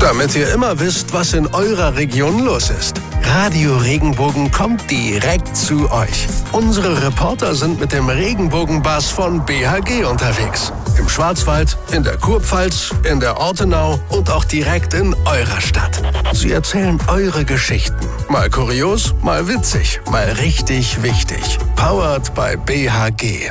Damit ihr immer wisst, was in eurer Region los ist. Radio Regenbogen kommt direkt zu euch. Unsere Reporter sind mit dem Regenbogenbus von BHG unterwegs. Im Schwarzwald, in der Kurpfalz, in der Ortenau und auch direkt in eurer Stadt. Sie erzählen eure Geschichten. Mal kurios, mal witzig, mal richtig wichtig. Powered by BHG.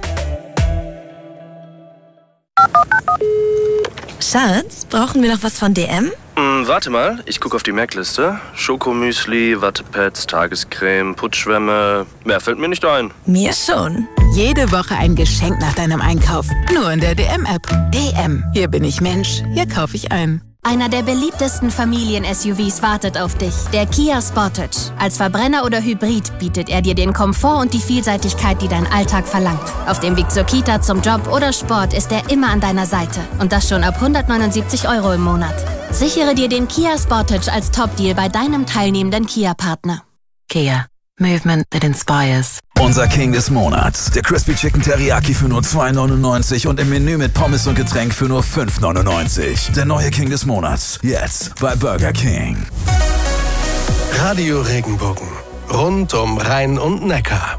Schatz, brauchen wir noch was von DM? Warte mal, ich gucke auf die Merkliste. Schokomüsli, Wattepads, Tagescreme, Putzschwämme. Mehr fällt mir nicht ein. Mir schon. Jede Woche ein Geschenk nach deinem Einkauf. Nur in der DM-App. DM. Hier bin ich Mensch. Hier kaufe ich ein. Einer der beliebtesten Familien-SUVs wartet auf dich, der Kia Sportage. Als Verbrenner oder Hybrid bietet er dir den Komfort und die Vielseitigkeit, die dein Alltag verlangt. Auf dem Weg zur Kita, zum Job oder Sport ist er immer an deiner Seite. Und das schon ab 179 € im Monat. Sichere dir den Kia Sportage als Top-Deal bei deinem teilnehmenden Kia-Partner. Kia. Movement that inspires. Unser King des Monats. Der Crispy Chicken Teriyaki für nur 2,99 und im Menü mit Pommes und Getränk für nur 5,99. Der neue King des Monats. Jetzt bei Burger King. Radio Regenbogen. Rund um Rhein und Neckar.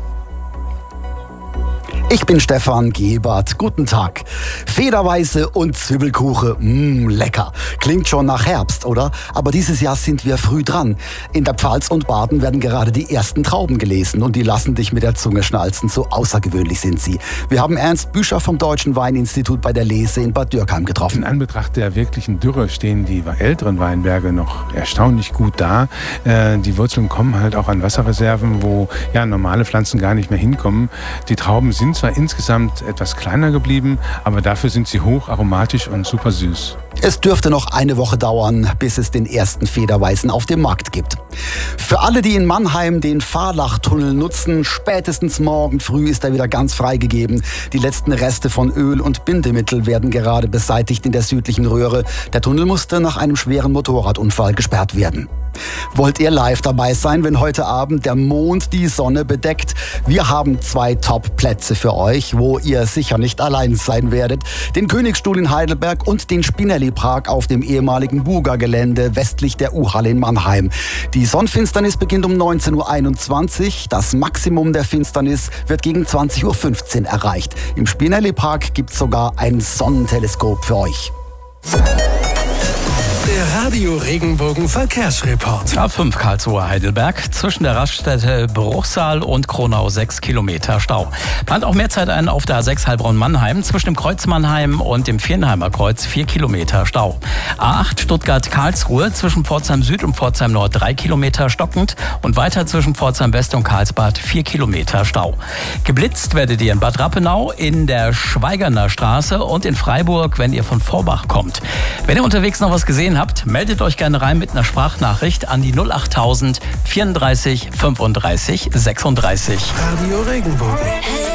Ich bin Stefan Gebert. Guten Tag. Federweiße und Zwiebelkuchen. Lecker. Klingt schon nach Herbst, oder? Aber dieses Jahr sind wir früh dran. In der Pfalz und Baden werden gerade die ersten Trauben gelesen und die lassen dich mit der Zunge schnalzen. So außergewöhnlich sind sie. Wir haben Ernst Büscher vom Deutschen Weininstitut bei der Lese in Bad Dürkheim getroffen. In Anbetracht der wirklichen Dürre stehen die älteren Weinberge noch erstaunlich gut da. Die Wurzeln kommen halt auch an Wasserreserven, wo normale Pflanzen gar nicht mehr hinkommen. Die Trauben sind zwar insgesamt etwas kleiner geblieben, aber dafür sind sie hoch aromatisch und super süß. Es dürfte noch eine Woche dauern, bis es den ersten Federweißen auf dem Markt gibt. Für alle, die in Mannheim den Fahrlachtunnel nutzen, spätestens morgen früh ist er wieder ganz freigegeben. Die letzten Reste von Öl und Bindemittel werden gerade beseitigt in der südlichen Röhre. Der Tunnel musste nach einem schweren Motorradunfall gesperrt werden. Wollt ihr live dabei sein, wenn heute Abend der Mond die Sonne bedeckt? Wir haben 2 Top-Plätze für euch, wo ihr sicher nicht allein sein werdet. Den Königsstuhl in Heidelberg und den Spinelli-Park auf dem ehemaligen Buga-Gelände westlich der U-Halle in Mannheim. Die Sonnenfinsternis beginnt um 19:21 Uhr. Das Maximum der Finsternis wird gegen 20:15 Uhr erreicht. Im Spinelli-Park gibt es sogar ein Sonnenteleskop für euch. Der Radio Regenbogen Verkehrsreport. A5 Karlsruhe Heidelberg, zwischen der Raststätte Bruchsal und Kronau 6 Kilometer Stau. Plant auch mehr Zeit ein auf der A6 Heilbronn-Mannheim, zwischen dem Kreuz Mannheim und dem Viernheimer Kreuz 4 Kilometer Stau. A8 Stuttgart-Karlsruhe, zwischen Pforzheim Süd und Pforzheim Nord 3 Kilometer stockend und weiter zwischen Pforzheim West und Karlsbad 4 Kilometer Stau. Geblitzt werdet ihr in Bad Rappenau, in der Schweigerner Straße und in Freiburg, wenn ihr von Vorbach kommt. Wenn ihr unterwegs noch was gesehen habt, meldet euch gerne rein mit einer Sprachnachricht an die 08000 34 35 36. Radio Regenbogen.